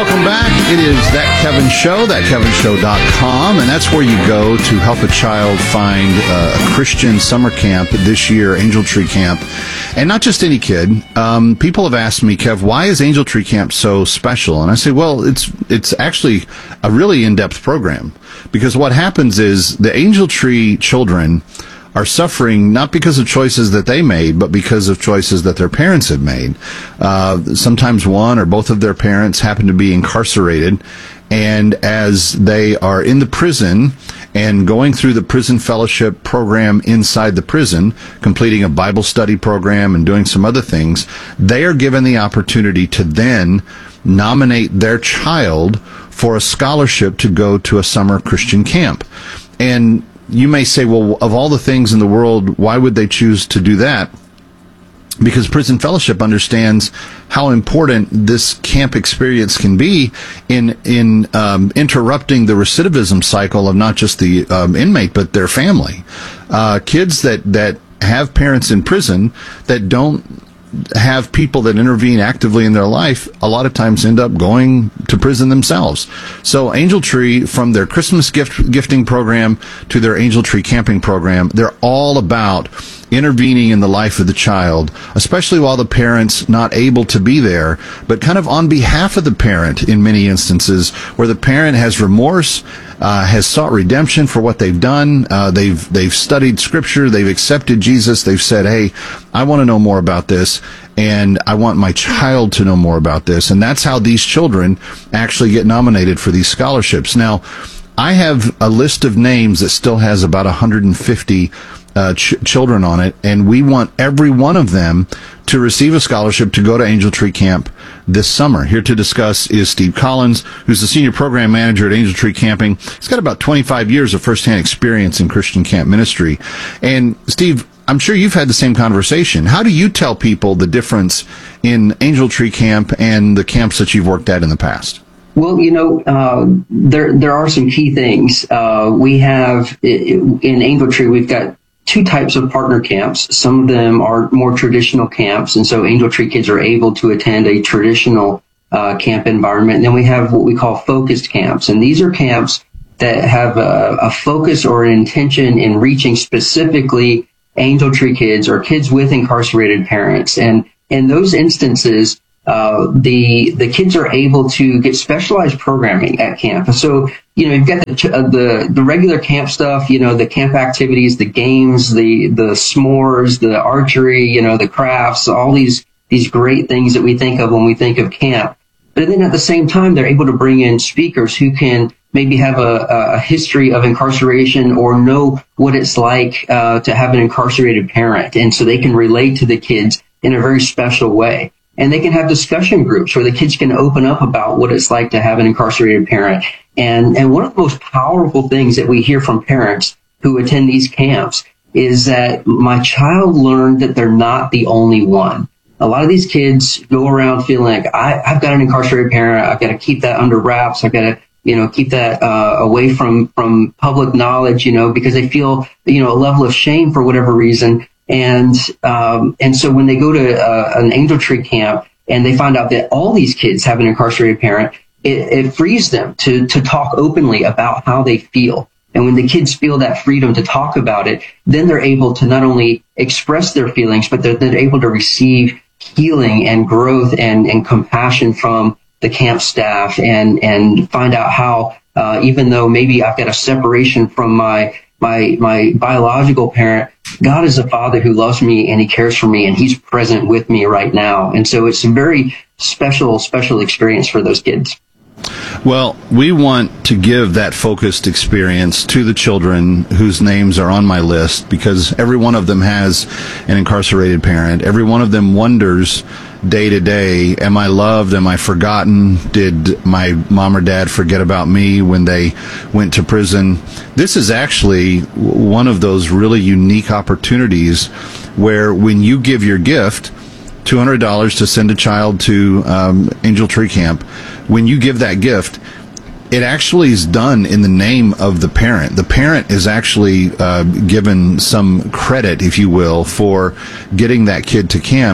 Welcome back. It is That Kevin Show, thatkevinshow.com, and that's where you go to help a child find a Christian summer camp this year, Angel Tree Camp. And not just any kid. People have asked me, Kev, why is Angel Tree Camp so special? And I say, well, it's actually a really in-depth program, because what happens is the Angel Tree children are suffering not because of choices that they made, but because of choices that their parents had made. Sometimes one or both of their parents happen to be incarcerated, and as they are in the prison and going through the prison fellowship program inside the prison, completing a Bible study program and doing some other things, they are given the opportunity to then nominate their child for a scholarship to go to a summer Christian camp. And you may say, well, of all the things in the world, why would they choose to do that? Because Prison Fellowship understands how important this camp experience can be in interrupting the recidivism cycle of not just the inmate, but their family. Kids that have parents in prison that don't have people that intervene actively in their life, a lot of times end up going to prison themselves. So Angel Tree, from their Christmas gifting program to their Angel Tree camping program, they're all about intervening in the life of the child, especially while the parent's not able to be there, but kind of on behalf of the parent in many instances, where the parent has remorse, has sought redemption for what they've done. They've studied Scripture. They've accepted Jesus. They've said, hey, I want to know more about this, and I want my child to know more about this. And that's how these children actually get nominated for these scholarships. Now, I have a list of names that still has about 150 children on it, and we want every one of them to receive a scholarship to go to Angel Tree Camp this summer. Here to discuss is Steve Collins, who's the Senior Program Manager at Angel Tree Camping. He's got about 25 years of firsthand experience in Christian camp ministry. And Steve, I'm sure you've had the same conversation. How do you tell people the difference in Angel Tree Camp and the camps that you've worked at in the past? Well, there are some key things. We have in Angel Tree, we've got two types of partner camps. Some of them are more traditional camps, and so Angel Tree kids are able to attend a traditional camp environment. And then we have what we call focused camps, and these are camps that have a focus or an intention in reaching specifically Angel Tree kids or kids with incarcerated parents. And in those instances, the kids are able to get specialized programming at camp. So, you've got the regular camp stuff, the camp activities, the games, the s'mores, the archery, the crafts, all these great things that we think of when we think of camp. But then at the same time, they're able to bring in speakers who can maybe have a history of incarceration or know what it's like to have an incarcerated parent. And so they can relate to the kids in a very special way. And they can have discussion groups where the kids can open up about what it's like to have an incarcerated parent. And one of the most powerful things that we hear from parents who attend these camps is that my child learned that they're not the only one. A lot of these kids go around feeling like, I've got an incarcerated parent. I've got to keep that under wraps. I've got to, keep that away from public knowledge, because they feel, a level of shame for whatever reason. And so when they go to an Angel Tree camp and they find out that all these kids have an incarcerated parent, it frees them to talk openly about how they feel. And when the kids feel that freedom to talk about it, then they're able to not only express their feelings, but they're able to receive healing and growth and compassion from the camp staff and find out how, even though maybe I've got a separation from my biological parent, God is a father who loves me and he cares for me and he's present with me right now. And so it's a very special experience for those kids. Well, we want to give that focused experience to the children whose names are on my list, because every one of them has an incarcerated parent. Every one of them wonders day to day, am I loved? Am I forgotten? Did my mom or dad forget about me when they went to prison? This is actually one of those really unique opportunities where when you give your gift, $200 to send a child to Angel Tree Camp, when you give that gift, it actually is done in the name of the parent. The parent is actually given some credit, if you will, for getting that kid to camp.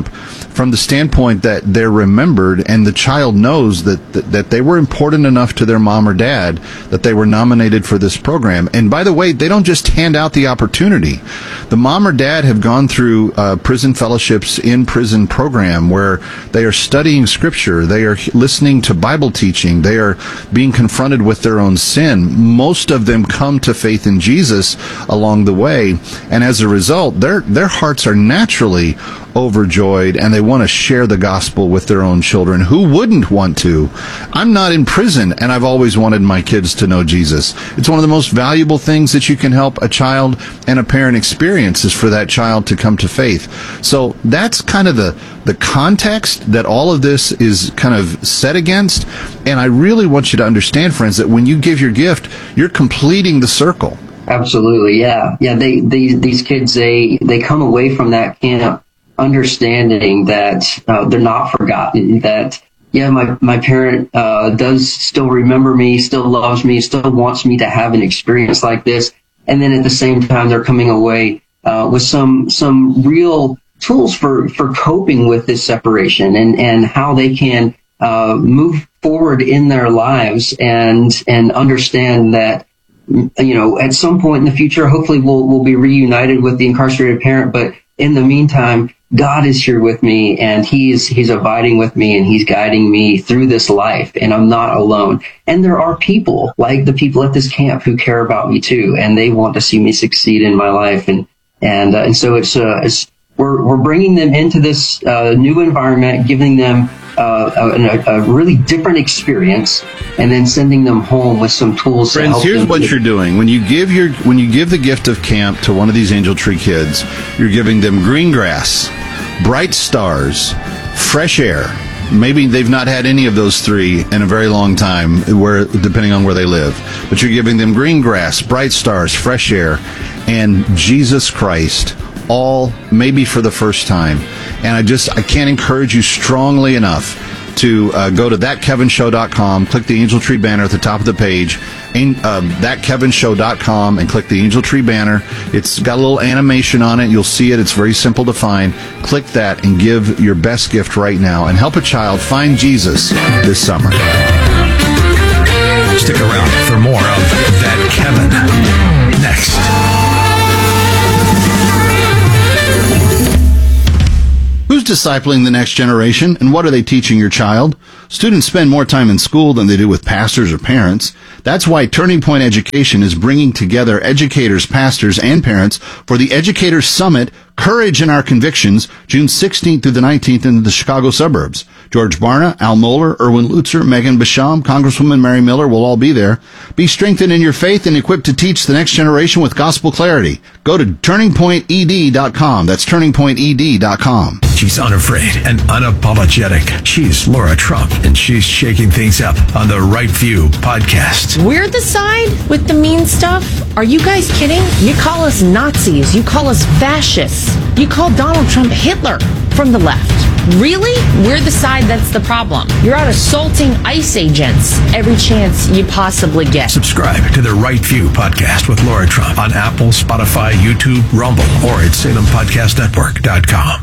from the standpoint that they're remembered and the child knows that they were important enough to their mom or dad that they were nominated for this program. And by the way, they don't just hand out the opportunity. The mom or dad have gone through prison fellowships in prison program where they are studying scripture, they are listening to Bible teaching, they are being confronted with their own sin. Most of them come to faith in Jesus along the way, and as a result, their hearts are naturally overjoyed, and they want to share the gospel with their own children. Who wouldn't want to? I'm not in prison, and I've always wanted my kids to know Jesus. It's one of the most valuable things that you can help a child and a parent experience is for that child to come to faith. So that's kind of the context that all of this is kind of set against, and I really want you to understand, friends, that when you give your gift, you're completing the circle. Absolutely, yeah. These kids, they come away from that camp understanding that they're not forgotten, that, my parent does still remember me, still loves me, still wants me to have an experience like this. And then at the same time, they're coming away with some real tools for coping with this separation and how they can move forward in their lives and understand that, at some point in the future, hopefully we'll be reunited with the incarcerated parent. But in the meantime, God is here with me, and He's abiding with me, and He's guiding me through this life, and I'm not alone. And there are people like the people at this camp who care about me too, and they want to see me succeed in my life, and so it's we're bringing them into this new environment, giving them a really different experience, and then sending them home with some tools. Friends, here's what you're doing. When you give the gift of camp to one of these Angel Tree kids, you're giving them green grass, bright stars, fresh air. Maybe they've not had any of those three in a very long time, depending on where they live. But you're giving them green grass, bright stars, fresh air, and Jesus Christ, all maybe for the first time. And I can't encourage you strongly enough to go to thatkevinshow.com, click the Angel Tree banner at the top of the page, thatkevinshow.com, and click the Angel Tree banner. It's got a little animation on it. You'll see it. It's very simple to find. Click that and give your best gift right now and help a child find Jesus this summer. Stick around for more of That Kevin next. Who's discipling the next generation, and what are they teaching your child? Students spend more time in school than they do with pastors or parents. That's why Turning Point Education is bringing together educators, pastors, and parents for the Educators Summit, Courage in Our Convictions, June 16th through the 19th in the Chicago suburbs. George Barna, Al Mohler, Erwin Lutzer, Megan Basham, Congresswoman Mary Miller will all be there. Be strengthened in your faith and equipped to teach the next generation with gospel clarity. Go to turningpointed.com. That's turningpointed.com. She's unafraid and unapologetic. She's Laura Trump, and she's shaking things up on the Right View podcast. We're the side with the mean stuff? Are you guys kidding? You call us Nazis. You call us fascists. You call Donald Trump Hitler from the left. Really? We're the side that's the problem. You're out assaulting ICE agents every chance you possibly get. Subscribe to the Right View podcast with Laura Trump on Apple, Spotify, YouTube, Rumble, or at SalemPodcastNetwork.com.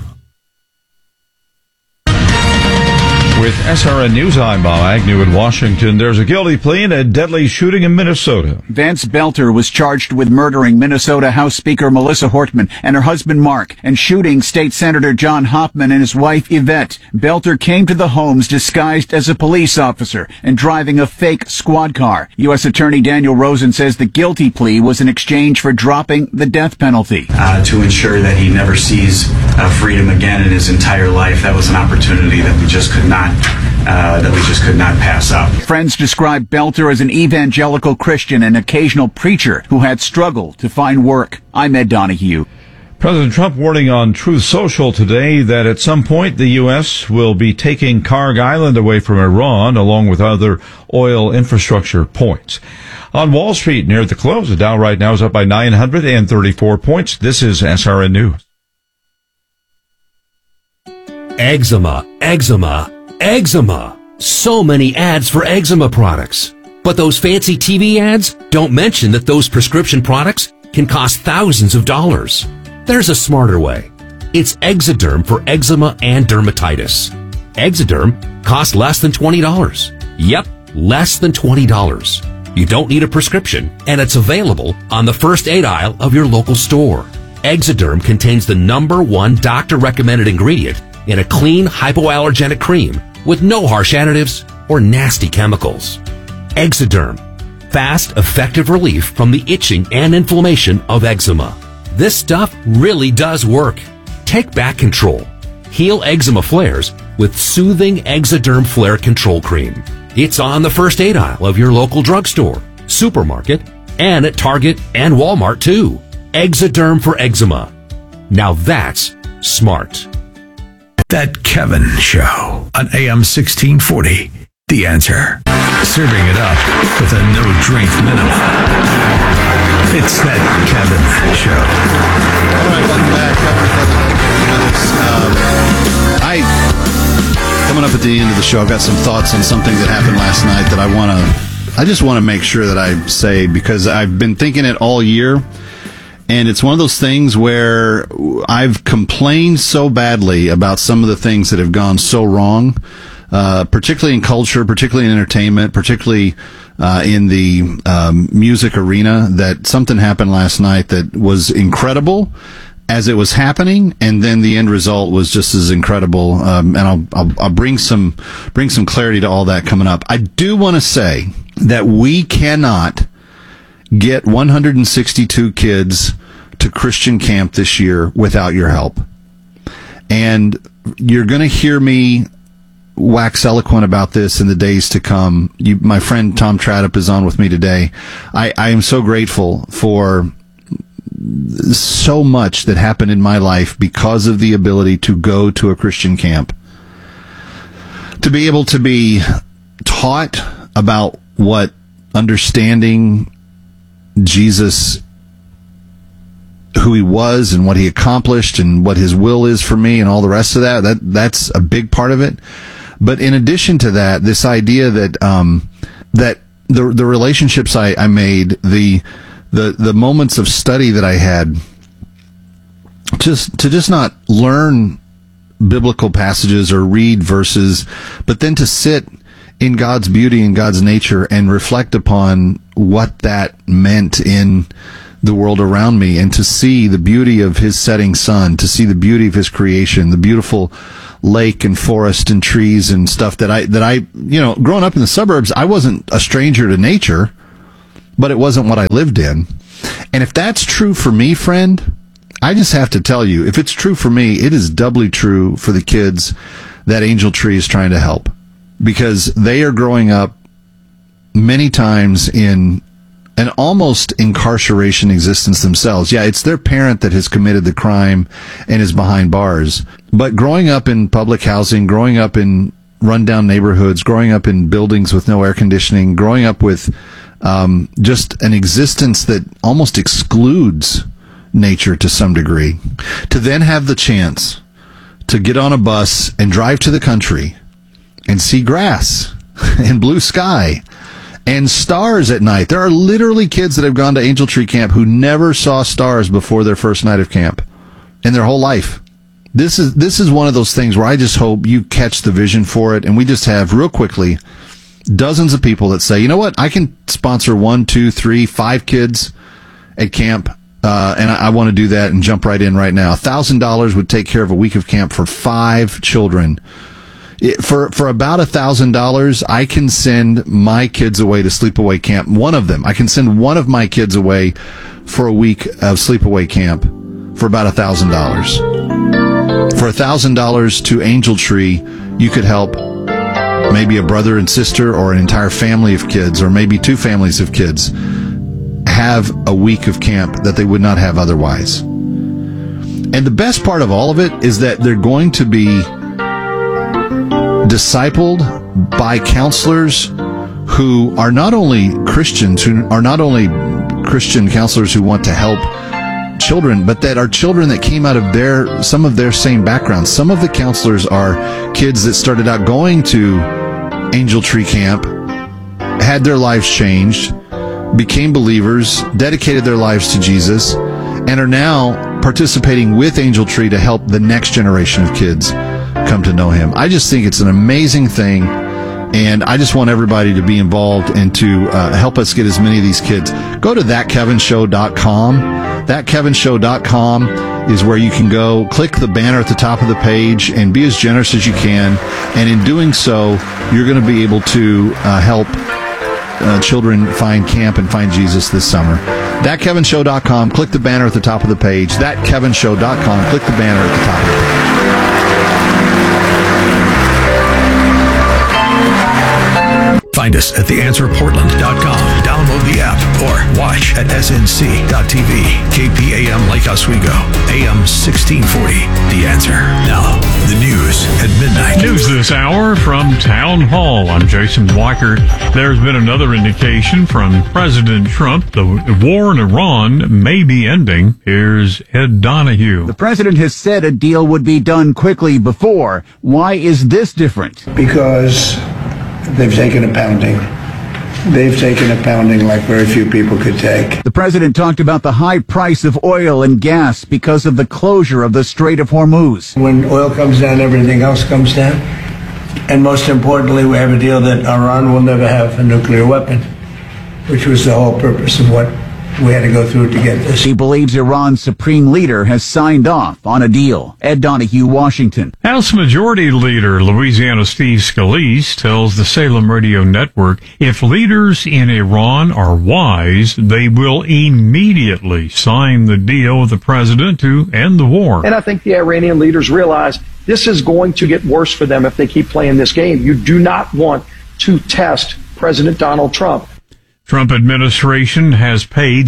With SRN News, I'm Bob Agnew in Washington. There's a guilty plea in a deadly shooting in Minnesota. Vance Belter was charged with murdering Minnesota House Speaker Melissa Hortman and her husband Mark and shooting State Senator John Hoffman and his wife Yvette. Belter came to the homes disguised as a police officer and driving a fake squad car. U.S. Attorney Daniel Rosen says the guilty plea was in exchange for dropping the death penalty. To ensure that he never sees freedom again in his entire life. That was an opportunity that we just could not pass up. Friends describe Belter as an evangelical Christian and occasional preacher who had struggled to find work. I'm Ed Donahue. President Trump warning on Truth Social today that at some point the U.S. will be taking Kharg Island away from Iran, along with other oil infrastructure points. On Wall Street near the close, the Dow right now is up by 934 points. This is SRN News. Eczema, eczema, eczema. So many ads for eczema products. But those fancy TV ads don't mention that those prescription products can cost thousands of dollars. There's a smarter way. It's Exoderm for eczema and dermatitis. Exoderm costs less than $20. Yep, less than $20. You don't need a prescription, and it's available on the first aid aisle of your local store. Exoderm contains the #1 doctor-recommended ingredient in a clean, hypoallergenic cream with no harsh additives or nasty chemicals. Exoderm. Fast, effective relief from the itching and inflammation of eczema. This stuff really does work. Take back control. Heal eczema flares with soothing Exoderm Flare Control Cream. It's on the first aid aisle of your local drugstore, supermarket, and at Target and Walmart too. Exoderm for eczema. Now that's smart. That Kevin Show on AM 1640. The Answer. Serving it up with a no-drink minimum. It's That Kevin Show. All right, welcome back. Coming up at the end of the show, I've got some thoughts on something that happened last night that I just want to make sure that I say, because I've been thinking it all year. And it's one of those things where I've complained so badly about some of the things that have gone so wrong, particularly in culture, particularly in entertainment, particularly in the music arena, that something happened last night that was incredible as it was happening, and then the end result was just as incredible. And I'll bring some clarity to all that coming up. I do want to say that we cannot get 162 kids to Christian camp this year without your help. And you're going to hear me wax eloquent about this in the days to come. My friend Tom Tradup is on with me today. I am so grateful for so much that happened in my life because of the ability to go to a Christian camp. To be able to be taught about what understanding Jesus, who he was and what he accomplished and what his will is for me and all the rest of that's a big part of it. But in addition to that, this idea that that the relationships I made, the moments of study that I had, just not learn biblical passages or read verses, but then to sit in God's beauty and God's nature and reflect upon what that meant in the world around me, and to see the beauty of his setting sun, to see the beauty of his creation, the beautiful lake and forest and trees and stuff that I growing up in the suburbs, I wasn't a stranger to nature, but it wasn't what I lived in. And if that's true for me, friend, I just have to tell you, if it's true for me, it is doubly true for the kids that Angel Tree is trying to help, because they are growing up many times in an almost incarceration existence themselves. Yeah, it's their parent that has committed the crime and is behind bars. But growing up in public housing, growing up in rundown neighborhoods, growing up in buildings with no air conditioning, growing up with just an existence that almost excludes nature to some degree, to then have the chance to get on a bus and drive to the country and see grass and blue sky and stars at night. There are literally kids that have gone to Angel Tree Camp who never saw stars before their first night of camp in their whole life. This is one of those things where I just hope you catch the vision for it, and we just have, real quickly, dozens of people that say, you know what, I can sponsor 1, 2, 3, 5 kids at camp, and I want to do that and jump right in right now. $1,000 would take care of a week of camp for 5 children. For about $1,000, I can send my kids away to sleepaway camp. One of them, I can send one of my kids away for a week of sleepaway camp for about $1,000. For $1,000 to Angel Tree, you could help maybe a brother and sister or an entire family of kids, or maybe 2 families of kids, have a week of camp that they would not have otherwise. And the best part of all of it is that they're going to be discipled by counselors who are not only Christians, who are not only Christian counselors who want to help children, but that are children that came out of some of their same backgrounds. Some of the counselors are kids that started out going to Angel Tree Camp, had their lives changed, became believers, dedicated their lives to Jesus, and are now participating with Angel Tree to help the next generation of kids come to know him. I just think it's an amazing thing, and I just want everybody to be involved and to help us get as many of these kids. Go to thatkevinshow.com. Thatkevinshow.com is where you can go. Click the banner at the top of the page and be as generous as you can. And in doing so, you're going to be able to help children find camp and find Jesus this summer. Thatkevinshow.com. Click the banner at the top of the page. Thatkevinshow.com. Click the banner at the top of the page. Find us at theanswerportland.com. Download the app or watch at snc.tv. KPAM Lake Oswego, AM 1640. The Answer. Now, the news at midnight. News this hour from Town Hall. I'm Jason Blackert. There's been another indication from President Trump the war in Iran may be ending. Here's Ed Donahue. The president has said a deal would be done quickly before. Why is this different? Because they've taken a pounding. They've taken a pounding like very few people could take. The president talked about the high price of oil and gas because of the closure of the Strait of Hormuz. When oil comes down, everything else comes down. And most importantly, we have a deal that Iran will never have a nuclear weapon, which was the whole purpose of what we had to go through to get this. He believes Iran's supreme leader has signed off on a deal. Ed Donahue, Washington. House Majority Leader Louisiana Steve Scalise tells the Salem Radio Network if leaders in Iran are wise, they will immediately sign the deal with the president to end the war. And I think the Iranian leaders realize this is going to get worse for them if they keep playing this game. You do not want to test President Donald Trump. Trump administration has paid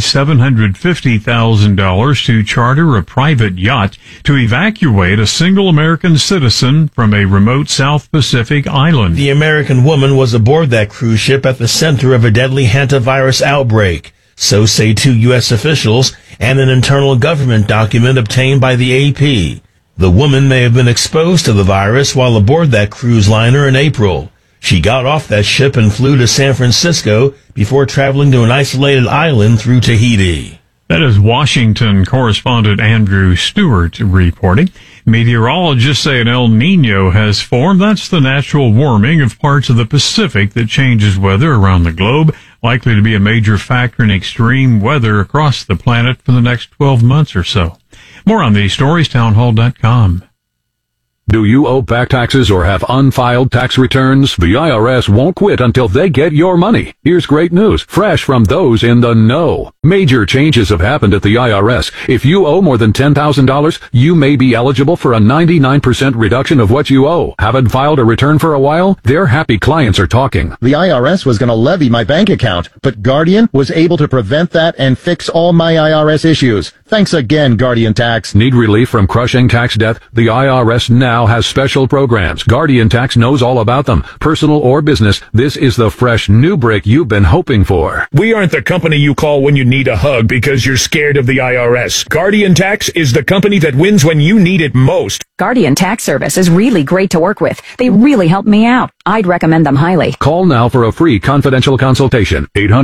$750,000 to charter a private yacht to evacuate a single American citizen from a remote South Pacific island. The American woman was aboard that cruise ship at the center of a deadly hantavirus outbreak. So say two U.S. officials and an internal government document obtained by the AP. The woman may have been exposed to the virus while aboard that cruise liner in April. She got off that ship and flew to San Francisco before traveling to an isolated island through Tahiti. That is Washington correspondent Andrew Stewart reporting. Meteorologists say an El Nino has formed. That's the natural warming of parts of the Pacific that changes weather around the globe, likely to be a major factor in extreme weather across the planet for the next 12 months or so. More on these stories, townhall.com. Do you owe back taxes or have unfiled tax returns? The IRS won't quit until they get your money. Here's great news, fresh from those in the know. Major changes have happened at the IRS. If you owe more than $10,000, you may be eligible for a 99% reduction of what you owe. Haven't filed a return for a while? Their happy clients are talking. The IRS was going to levy my bank account, but Guardian was able to prevent that and fix all my IRS issues. Thanks again, Guardian Tax. Need relief from crushing tax debt? The IRS now has special programs. Guardian Tax knows all about them. Personal or business, this is the fresh new break you've been hoping for. We aren't the company you call when you need a hug because you're scared of the IRS. Guardian Tax is the company that wins when you need it most. Guardian Tax Service is really great to work with. They really help me out. I'd recommend them highly. Call now for a free confidential consultation.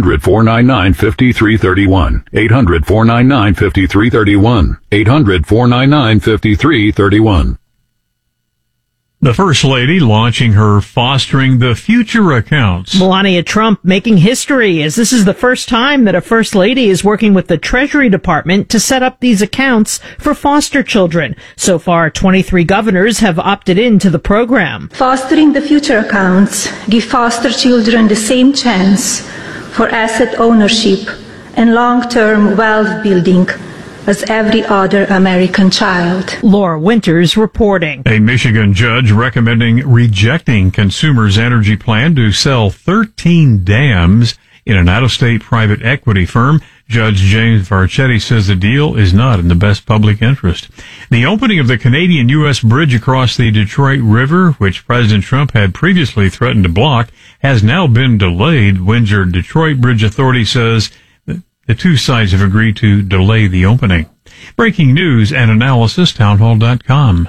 800-499-5331. 800-499-5331. 800-499-5331. The First Lady launching her Fostering the Future accounts. Melania Trump making history, as this is the first time that a First Lady is working with the Treasury Department to set up these accounts for foster children. So far, 23 governors have opted into the program. Fostering the Future accounts give foster children the same chance for asset ownership and long-term wealth building as every other American child. Laura Winters reporting. A Michigan judge rejecting Consumers Energy plan to sell 13 dams in an out-of-state private equity firm. Judge James Varchetti says the deal is not in the best public interest. The opening of the Canadian-U.S. bridge across the Detroit River, which President Trump had previously threatened to block, has now been delayed. Windsor Detroit Bridge Authority says the two sides have agreed to delay the opening. Breaking news and analysis, townhall.com.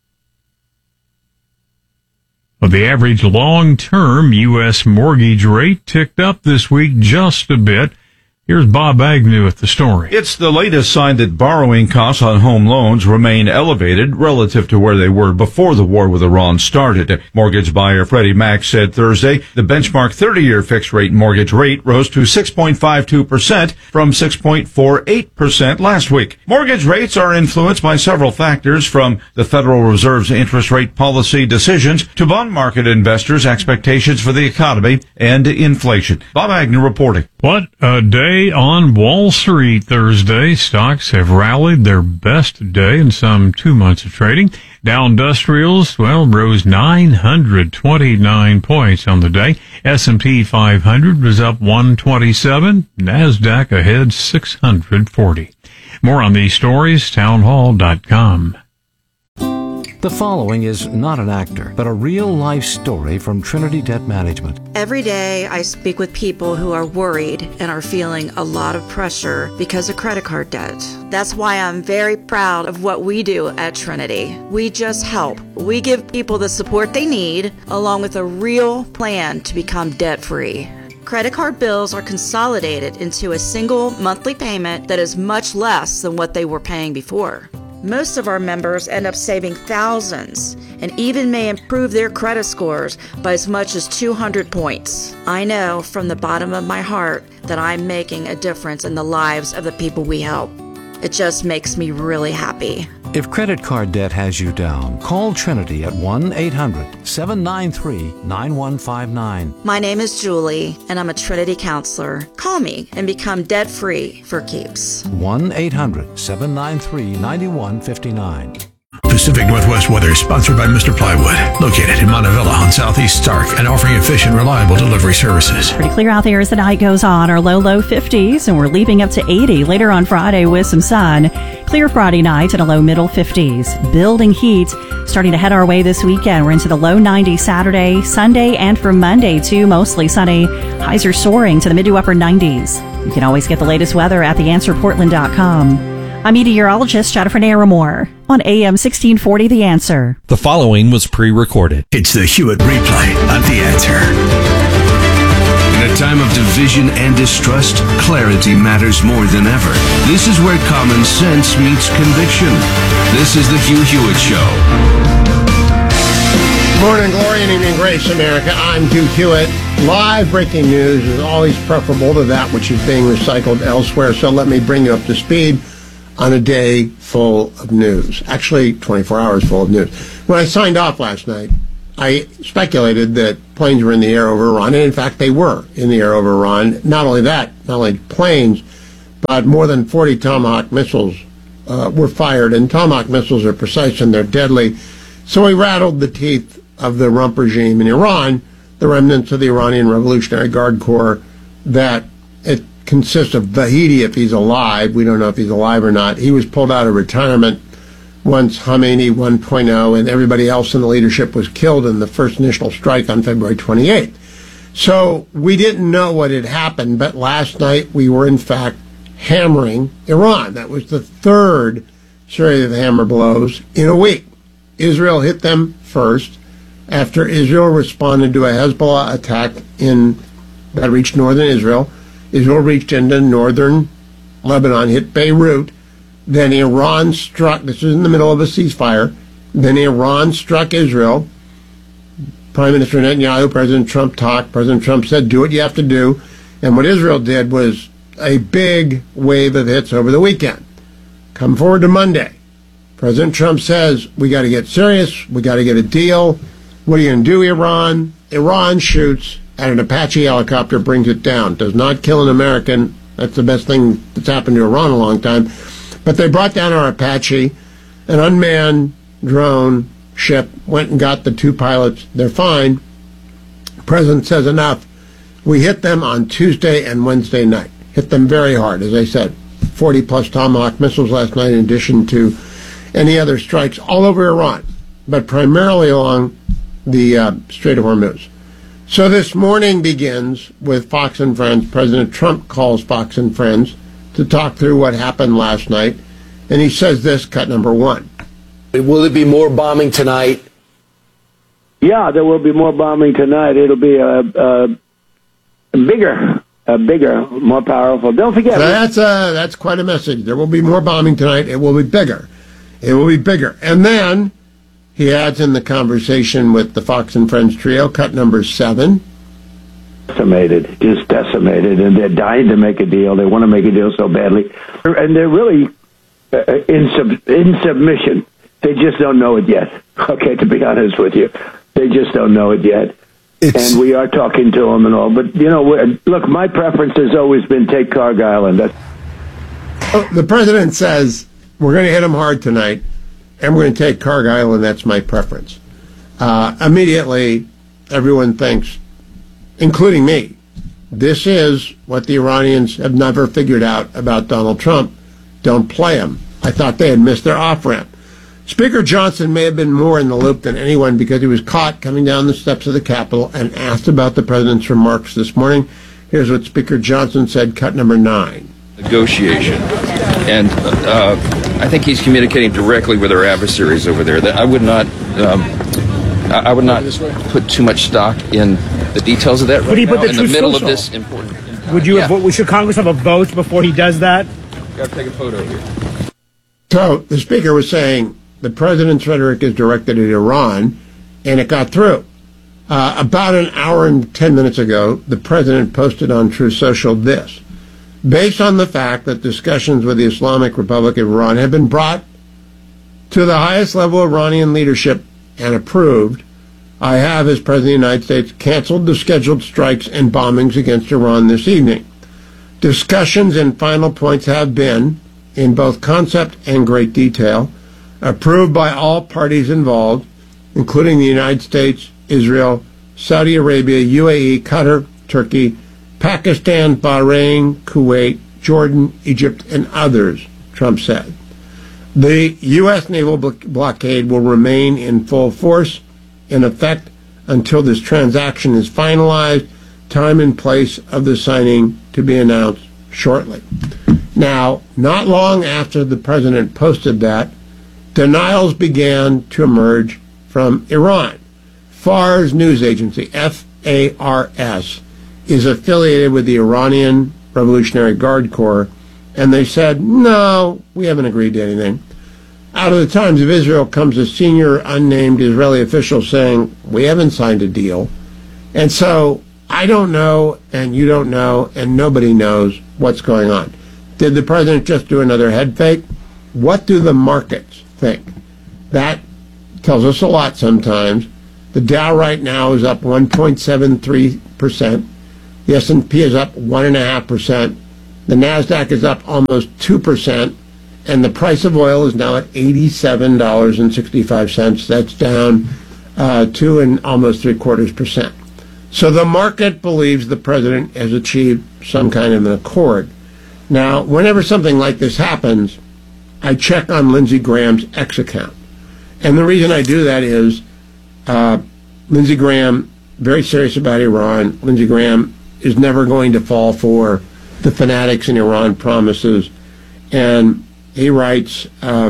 Well, the average long-term U.S. mortgage rate ticked up this week just a bit Here's Bob Agnew with the story. It's the latest sign that borrowing costs on home loans remain elevated relative to where they were before the war with Iran started. Mortgage buyer Freddie Mac said Thursday the benchmark 30-year fixed-rate mortgage rate rose to 6.52% from 6.48% last week. Mortgage rates are influenced by several factors, from the Federal Reserve's interest rate policy decisions to bond market investors' expectations for the economy and inflation. Bob Agnew reporting. What a day on Wall Street Thursday. Stocks have rallied their best day in some 2 months of trading. Dow Industrials, rose 929 points on the day. S&P 500 was up 127. NASDAQ ahead 640. More on these stories, townhall.com. The following is not an actor, but a real-life story from Trinity Debt Management. Every day I speak with people who are worried and are feeling a lot of pressure because of credit card debt. That's why I'm very proud of what we do at Trinity. We just help. We give people the support they need, along with a real plan to become debt-free. Credit card bills are consolidated into a single monthly payment that is much less than what they were paying before. Most of our members end up saving thousands and even may improve their credit scores by as much as 200 points. I know from the bottom of my heart that I'm making a difference in the lives of the people we help. It just makes me really happy. If credit card debt has you down, call Trinity at 1-800-793-9159. My name is Julie, and I'm a Trinity counselor. Call me and become debt-free for keeps. 1-800-793-9159. Pacific Northwest weather is sponsored by Mr. Plywood, located in Montevilla on Southeast Stark and offering efficient, reliable delivery services. Pretty clear out there as the night goes on. Our low 50s, and we're leaping up to 80 later on Friday with some sun. Clear Friday night and a low middle 50s. Building heat starting to head our way this weekend. We're into the low 90s Saturday, Sunday, and for Monday too, mostly sunny. Highs are soaring to the mid to upper 90s. You can always get the latest weather at theanswerportland.com. I'm meteorologist Jennifer Naramore on AM 1640 The Answer. The following was pre-recorded. It's the Hewitt replay of The Answer. In a time of division and distrust, clarity matters more than ever. This is where common sense meets conviction. This is the Hugh Hewitt Show. Morning glory and evening grace, America. I'm Hugh Hewitt. Live breaking news is always preferable to that which is being recycled elsewhere, so let me bring you up to speed on a day full of news. Actually, 24 hours full of news. When I signed off last night, I speculated that planes were in the air over Iran, and in fact they were in the air over Iran. Not only that, not only planes, but more than 40 Tomahawk missiles were fired, and Tomahawk missiles are precise and they're deadly. So we rattled the teeth of the rump regime in Iran, the remnants of the Iranian Revolutionary Guard Corps, that it consists of Vahidi, if he's alive. We don't know if he's alive or not. He was pulled out of retirement once Khomeini 1.0 and everybody else in the leadership was killed in the first initial strike on February 28th. So we didn't know what had happened, but last night we were in fact hammering Iran. That was the third series of hammer blows in a week. Israel hit them first after Israel responded to a Hezbollah attack that reached northern Israel. Israel reached into northern Lebanon, hit Beirut. Then Iran struck, this is in the middle of a ceasefire, then Iran struck Israel. Prime Minister Netanyahu, President Trump talked. President Trump said, do what you have to do. And what Israel did was a big wave of hits over the weekend. Come forward to Monday. President Trump says, we got to get serious. We got to get a deal. What are you going to do, Iran? Iran shoots at an Apache helicopter, brings it down. Does not kill an American. That's the best thing that's happened to Iran in a long time. But they brought down our Apache. An unmanned drone ship went and got the two pilots. They're fine. The president says enough. We hit them on Tuesday and Wednesday night. Hit them very hard, as I said. 40-plus Tomahawk missiles last night, in addition to any other strikes all over Iran, but primarily along the Strait of Hormuz. So this morning begins with Fox and Friends. President Trump calls Fox and Friends to talk through what happened last night, and he says this, cut number one. Will there be more bombing tonight? Yeah, there will be more bombing tonight. It'll be bigger bigger, more powerful. Don't forget. That's quite a message. There will be more bombing tonight. It will be bigger. It will be bigger. And then he adds in the conversation with the Fox and Friends trio, cut number 7. Decimated, just decimated, and they're dying to make a deal. They want to make a deal so badly, and they're really in submission. They just don't know it yet. Okay, to be honest with you, they just don't know it yet. And we are talking to them and all. But look, my preference has always been take Carg Island. The president says we're going to hit them hard tonight, and we're going to take Carg Island. That's my preference. Immediately, everyone thinks, including me, this is what the Iranians have never figured out about Donald Trump. Don't play him. I thought they had missed their off-ramp. Speaker Johnson may have been more in the loop than anyone because he was caught coming down the steps of the Capitol and asked about the president's remarks this morning. Here's what Speaker Johnson said, cut number 9. Negotiation. And I think he's communicating directly with our adversaries over there. That I would not put too much stock in the details of that right now. In the middle of this important. Should Congress have a vote before he does that? Got to take a photo here. So the speaker was saying the president's rhetoric is directed at Iran, and it got through. About an hour and 10 minutes ago, the president posted on Truth Social this. Based on the fact that discussions with the Islamic Republic of Iran have been brought to the highest level of Iranian leadership and approved, I have, as President of the United States, canceled the scheduled strikes and bombings against Iran this evening. Discussions and final points have been, in both concept and great detail, approved by all parties involved, including the United States, Israel, Saudi Arabia, UAE, Qatar, Turkey, Pakistan, Bahrain, Kuwait, Jordan, Egypt, and others, Trump said. The U.S. naval blockade will remain in full force, in effect, until this transaction is finalized, time and place of the signing to be announced shortly. Now, not long after the president posted that, denials began to emerge from Iran. Fars news agency, FARS, is affiliated with the Iranian Revolutionary Guard Corps, and they said, no, we haven't agreed to anything. Out of the Times of Israel comes a senior unnamed Israeli official saying, we haven't signed a deal. And so I don't know, and you don't know, and nobody knows what's going on. Did the president just do another head fake? What do the markets think? That tells us a lot sometimes. The Dow right now is up 1.73%. The S&P is up 1.5%. The NASDAQ is up almost 2%. And the price of oil is now at $87.65. That's down 2 and almost 3/4%. So the market believes the president has achieved some kind of an accord. Now, whenever something like this happens, I check on Lindsey Graham's X account. And the reason I do that is Lindsey Graham, very serious about Iran. Lindsey Graham is never going to fall for the fanatics in Iran promises. And he writes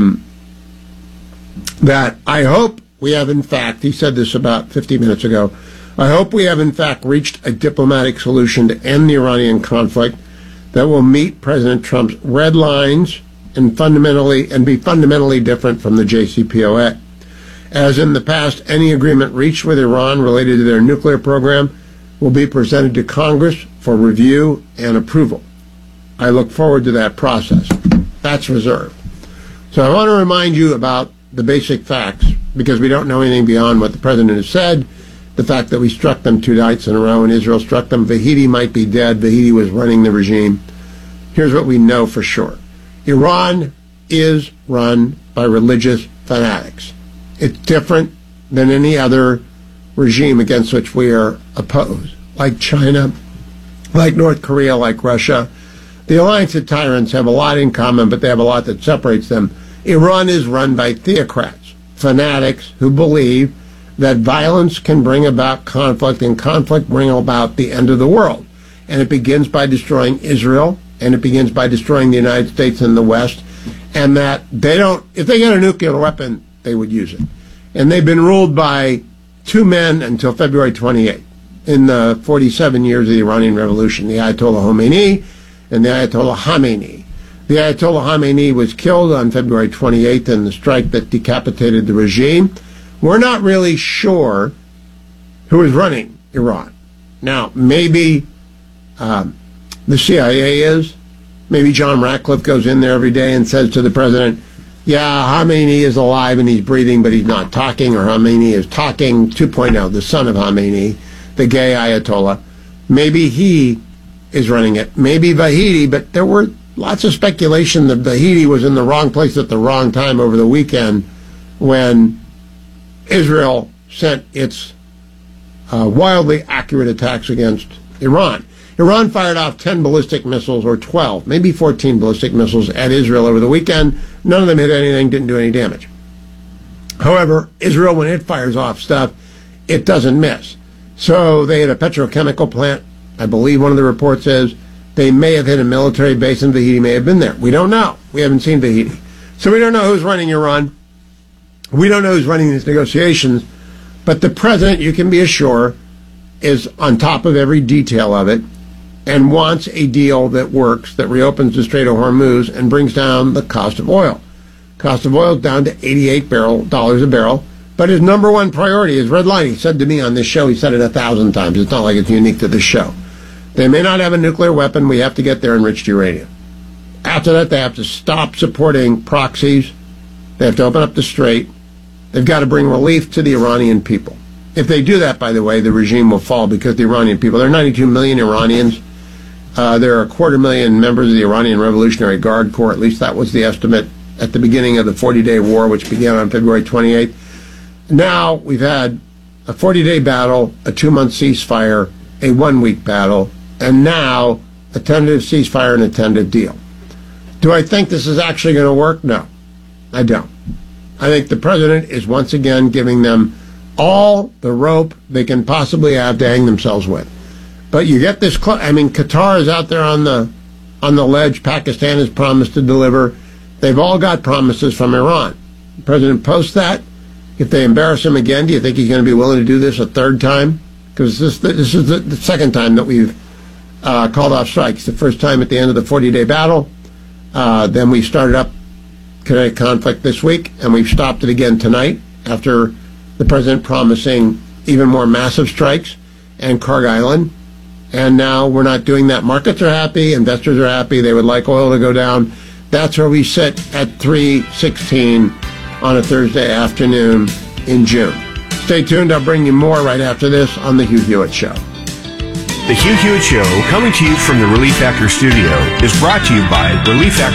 that I hope we have in fact, he said this about 50 minutes ago, I hope we have in fact reached a diplomatic solution to end the Iranian conflict that will meet President Trump's red lines and be fundamentally different from the JCPOA. As in the past, any agreement reached with Iran related to their nuclear program will be presented to Congress for review and approval. I look forward to that process. That's reserved. So I want to remind you about the basic facts, because we don't know anything beyond what the president has said. The fact that we struck them 2 nights in a row and Israel struck them. Vahidi might be dead. Vahidi was running the regime. Here's what we know for sure. Iran is run by religious fanatics. It's different than any other regime against which we are opposed, like China, like North Korea, like Russia. The Alliance of Tyrants have a lot in common, but they have a lot that separates them. Iran is run by theocrats, fanatics who believe that violence can bring about conflict, and conflict bring about the end of the world. And it begins by destroying Israel, and it begins by destroying the United States and the West, and that they don't, if they get a nuclear weapon, they would use it. And they've been ruled by 2 men until February 28th. in the 47 years of the Iranian Revolution, the Ayatollah Khomeini and the Ayatollah Khamenei. The Ayatollah Khamenei was killed on February 28th in the strike that decapitated the regime. We're not really sure who is running Iran. Now, maybe the CIA is. Maybe John Ratcliffe goes in there every day and says to the president, yeah, Khamenei is alive and he's breathing, but he's not talking, or Khamenei is talking 2.0, the son of Khamenei, the gay Ayatollah. Maybe he is running it. Maybe Vahidi, but there were lots of speculation that Vahidi was in the wrong place at the wrong time over the weekend when Israel sent its wildly accurate attacks against Iran. Iran fired off 10 ballistic missiles, or 12, maybe 14 ballistic missiles at Israel over the weekend. None of them hit anything, didn't do any damage. However, Israel, when it fires off stuff, it doesn't miss. So they hit a petrochemical plant. I believe one of the reports says they may have hit a military base and Vahidi may have been there. We don't know. We haven't seen Vahidi. So we don't know who's running Iran. We don't know who's running these negotiations. But the president, you can be assured, is on top of every detail of it and wants a deal that works, that reopens the Strait of Hormuz and brings down the cost of oil. Cost of oil is down to $88 a barrel. But his number one priority is red line. He said to me on this show, he said it 1,000 times. It's not like it's unique to this show. They may not have a nuclear weapon. We have to get their enriched uranium. After that, they have to stop supporting proxies. They have to open up the strait. They've got to bring relief to the Iranian people. If they do that, by the way, the regime will fall because the Iranian people, there are 92 million Iranians. There are 250,000 members of the Iranian Revolutionary Guard Corps. At least that was the estimate at the beginning of the 40-day war, which began on February 28th. Now we've had a 40-day battle, a 2-month ceasefire, a 1-week battle, and now a tentative ceasefire and a tentative deal. Do I think this is actually going to work? No, I don't. I think the president is once again giving them all the rope they can possibly have to hang themselves with. But you get this, Qatar is out there on the ledge. Pakistan has promised to deliver. They've all got promises from Iran. The president posts that. If they embarrass him again, do you think he's going to be willing to do this a third time? Because this is the second time that we've called off strikes. The first time at the end of the 40-day battle. Then we started up kinetic conflict this week, and we've stopped it again tonight after the president promising even more massive strikes and Kharg Island. And now we're not doing that. Markets are happy. Investors are happy. They would like oil to go down. That's where we sit at 3:16 on a Thursday afternoon in June. Stay tuned. I'll bring you more right after this on The Hugh Hewitt Show. The Hugh Hewitt Show, coming to you from the Relief Factor Studio, is brought to you by Relief Factor.